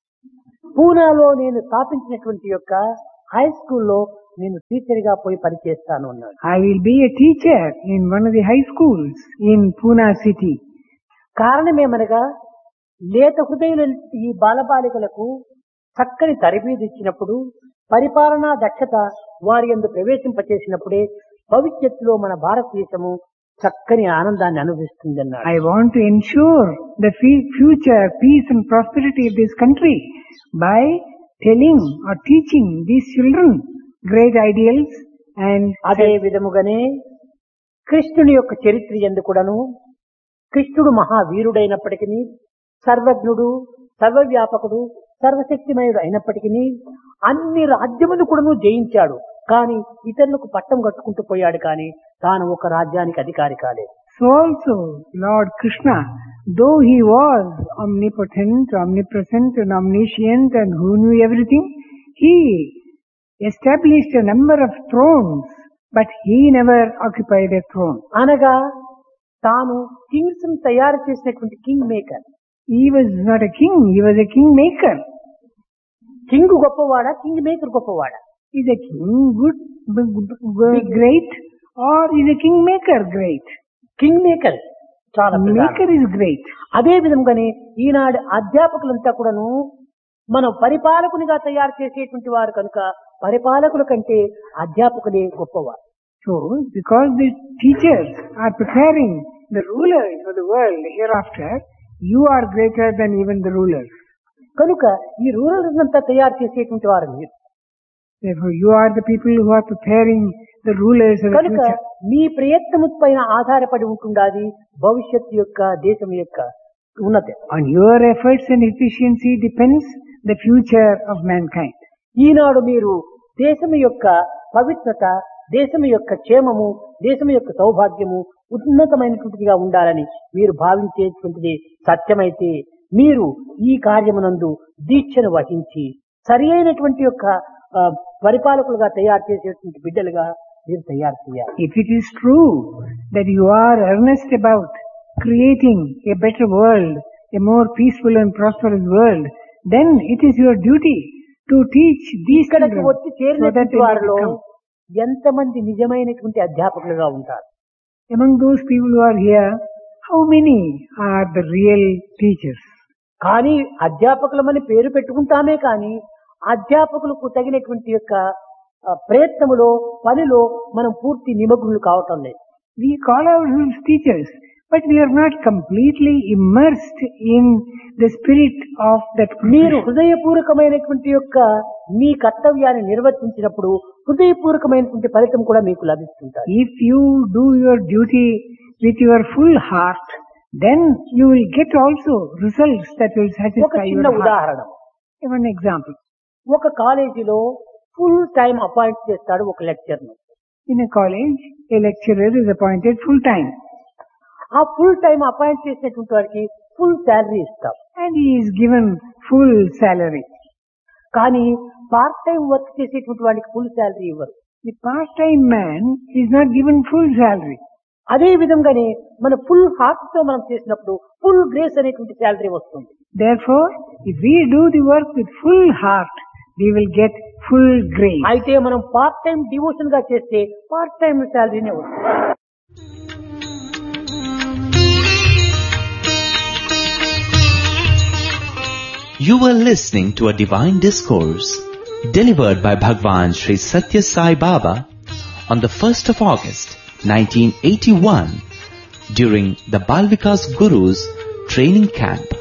S2: పూనాలో నేను స్థాపించినటువంటి యొక్క హై స్కూల్లో నేను టీచర్ గా పోయి పనిచేస్తాను అన్నాడు.
S1: I will be a teacher in one of the high schools in Pune city.
S2: కారణమేమనగా లేత హృదయుల ఈ బాలబాలికలకు చక్కని తరబీదు ఇచ్చినప్పుడు పరిపాలనా దక్షత వారి యందు ప్రవేశింపచేసినప్పుడే భవిష్యత్తులో మన భారతదేశము చక్కని ఆనందాన్ని అనుభవిస్తుందన్నాడు.
S1: I want to ensure the fe- future peace and prosperity of this country by telling or teaching these children great ideals and
S2: అదే విధముగానే కృష్ణుని యొక్క చరిత్ర యందు కూడాను కృష్ణుడు మహావీరుడైనప్పటికీ సర్వజ్ఞుడు సర్వవ్యాపకుడు సర్వశక్తిమయుడు అయినప్పటికీ అన్ని రాజ్యములు కూడాను జయించాడు. కానీ ఇతరులకు పట్టం కట్టుకుంటూ పోయాడు, కానీ తాను ఒక రాజ్యానికి అధికారి కాలేదు.
S1: So also Lord Krishna, though he was omnipotent, omnipresent and omniscient and who knew everything, he established a number of thrones, but he never occupied a throne.
S2: అనగా తాను కింగ్స్ తయారు చేసినటువంటి king maker.
S1: He was not a king, he was a king maker.
S2: King గొప్పవాడా, king maker గొప్పవాడా?
S1: Is a king good, b- b- great, or is a king maker great?
S2: King maker చాలా
S1: Maker is great.
S2: అదే విధంగానే ఈనాడు అధ్యాపకులంతా కూడాను మనం పరిపాలకునిగా తయారు చేసేటువంటి వారు కనుక పరిపాలకుల కంటే అధ్యాపకులే గొప్పవారు.
S1: So, because the teachers are preparing the rulers of the world hereafter, you are greater than even the rulers.
S2: కనుక ఈ రూరల్స్ అంతా తయారు చేసేటువంటి వారు మీరు.
S1: Therefore, you are the people who are preparing the rulers of the
S2: కనుక
S1: future.
S2: మీ ప్రయత్నము పైన ఆధారపడి ఉంటుండాది భవిష్యత్తు యొక్క దేశం యొక్క ఉన్నతి.
S1: On your efforts and efficiency depends the future of mankind.
S2: ఈనాడు మీరు దేశం యొక్క పవిత్రత, దేశం యొక్క క్షేమము, దేశం యొక్క సౌభాగ్యము ఉన్నతమైనటువంటిదిగా ఉండాలని మీరు భావించేటువంటిది సత్యమైతే మీరు ఈ కార్యమునందు దీక్షను వహించి సరి అయినటువంటి యొక్క ఆ, పరిపాలకులుగా తయారు చేసేటువంటి బిడ్డలుగా మీరు తయారు చేయాలి.
S1: If it is true that you are earnest about creating a better world, a more peaceful and prosperous world, then it is your duty to teach these
S2: ఇక్కడికి
S1: children
S2: వచ్చి
S1: so that
S2: చేరినటువంటి
S1: they may
S2: వారిలో
S1: become.
S2: ఎంతమంది నిజమైనటువంటి అధ్యాపకులుగా ఉంటారు?
S1: Among those people who are here, how many are the real teachers?
S2: కానీ అధ్యాపకులమని పేరు పెట్టుకుంటామే కానీ అధ్యాపకులకు తగినటువంటి యొక్క ఆ, ప్రయత్నములో పనిలో మనం పూర్తి నిమగ్నులు కావటం లేదు.
S1: We call ourselves teachers, but we are not completely immersed in the spirit of that
S2: మీరు
S1: profession.
S2: హృదయపూర్వకమైనటువంటి యొక్క మీ కర్తవ్యాన్ని నిర్వర్తించినప్పుడు హృదయపూర్వకమైనటువంటి ఫలితం కూడా మీకు లభిస్తుంటాయి.
S1: If you do your duty with your full heart, then you will get also results that will
S2: ఒక
S1: satisfy
S2: చిన్న
S1: your heart.
S2: ఉదాహరణ,
S1: One example.
S2: ఒక కాలేజీలో ఫుల్ టైం అపాయింట్ చేస్తాడు ఒక లెక్చర్ ను.
S1: In a college, a lecturer is appointed full time
S2: ఆ full time appoint చేసినటువంటి వారికి ఫుల్ శాలరీ ఇస్తాం.
S1: and he is given full salary.
S2: కానీ పార్ట్ టైం వర్క్ చేసేటువంటి వాడికి ఫుల్ శాలరీ ఇవ్వరు.
S1: The part-time man is not given full salary.
S2: అదే విధంగానే మన ఫుల్ హార్ట్ తో మనం చేసినప్పుడు ఫుల్ గ్రేస్ అనేటువంటి శాలరీ వస్తుంది.
S1: Therefore, if we do the work with full heart, we will get full grace.
S2: అయితే మనం పార్ట్ టైం డివోషన్ గా చేస్తే పార్ట్ టైం శాలరీనే వస్తుంది.
S3: You were listening to a divine discourse delivered by Bhagwan Sri Satya Sai Baba on the first of August nineteen eighty-one during the Bal Vikas Guru's training camp.